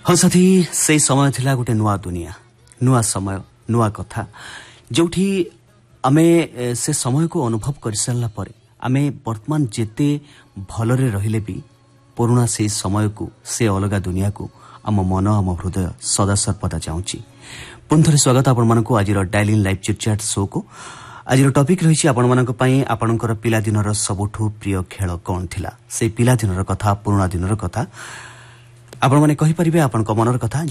हाँ साथी से समय थिला गोटे नुआ दुनिया नुआ समय नुआ कथा जोठी आमे से समय को अनुभव कर सारला परे आमे वर्तमान जेते भलरे रहिले भी पुराना से समय को से अलगा दुनिया को आम मन आम हृदय सदा सर्वदा चाहूँगी पुनः स्वागत आपण मानक आज dial in live chit-chat show को आज टॉपिक रही आपण मानक पई आपणकर पिलादिनर सबुठु प्रिय खेल कौन थिला से पिलादिनर कथा पुराना दिनर कथा आपण माने कहि परिबे आपनक मनर कथा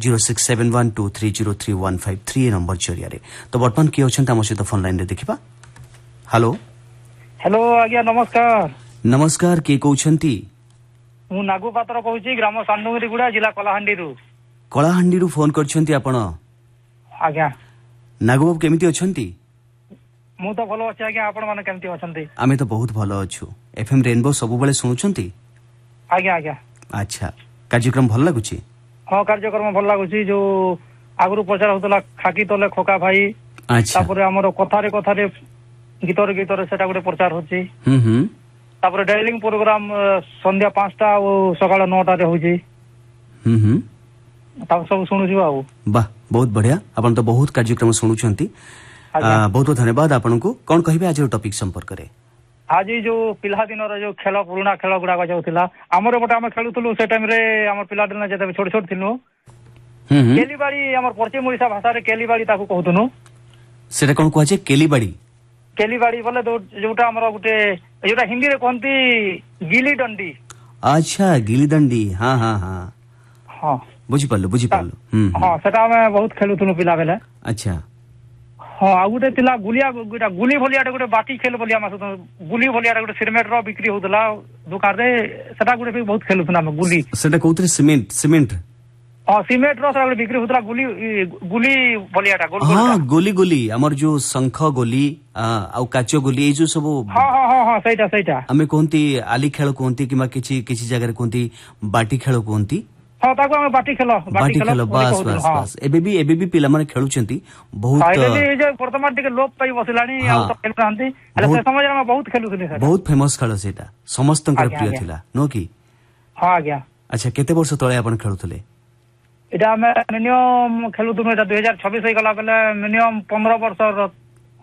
0671230353 नंबर जरिया रे तो वर्तमान के अछन हम सहित फोन लाइन रे देखिबा हेलो हेलो आज्ञा नमस्कार नमस्कार के कहउछंती मु नागु पात्र कहूची ग्राम सांडुंगरी गुडा जिला कलाहांडी रु फोन करछंती आपण आज्ञा नागु बाबू केमिति अछंती मु तो भलो अछि आज्ञा आपण माने केमिति अछंती आमे तो बहुत भलो अछु एफएम रेनबो सब बेले सुनुछंती आज्ञा आज्ञा अच्छा कार्यक्रम भल लागुची हां कार्यक्रम भल लागुची जो आगरु प्रचार होतला खाकी तले खोका भाई अच्छा तापर हमर कथारे कथारे गीतर सेटा गुटे प्रचार होची तापर डायलिंग प्रोग्राम संध्या 5टा और सकाळ 9टा रे होची तापर सब सुनुछु आउ वाह बहुत बढ़िया आपण तो बहुत कार्यक्रम सुनुछंती बहुत बहुत धन्यवाद आपनको कोन कहिबे आज टॉपिक संपर्क रे आज जो पिला दिन जो खेल पुराना खेल गुड़ा जाऊला आमर गोटे आम खेलुलु से टाइम रे आम पिला दिन जब छोट छोट थिलु केलीबाड़ी आम पश्चिम ओडिशा भाषा रे केलीबाड़ी ताकू कहतुनु सेटा कोन कहजे केलीबाड़ी बोले जोटा हमर गुटे जोटा हिंदी रे कहंती गिली डंडी अच्छा गिली डंडी हां हां हां हां बुझी पालो हां सेटा हम बहुत खेलुथुनु पिला बेले अच्छा हाँ आ गोटे थिला गुलिया गुली भलियाटे गोटे बाटी खेल बोलिया मास गुली भलियाटे गोटे सिमेंट रो बिक्री होतला दुकान रे सेटा गोटे बहुत खेलुथना हम गुली सेटा कोउतरे सीमेंट हां सीमेंट रो सेटा बिक्री होतला गुली भलियाटा गोल गोल हां गोली हमर जो शंख गोली आ काचो गोली ए जो सब हां हां हां हां सेटा हमें कोंती आली खेल कोंती किमा किछि जगह रे कोंती बाटी खेल कोंती हां ताको हम बाटी खेल बस एबे भी पिला माने खेलुचंती बहुत एबे जे वर्तमान टिके लोप पाई बसलानी आ तो खेलतांती अले से समय हम बहुत खेलुथले सर बहुत फेमस खेल सेटा समस्तंकर प्रिय थिला नो की हां आज्ञा अच्छा केते वर्ष तळे आपण खेलुथले एटा हम मिनिमम खेलुथुनु एटा 2026 होई गला बेले मिनिमम 15 वर्ष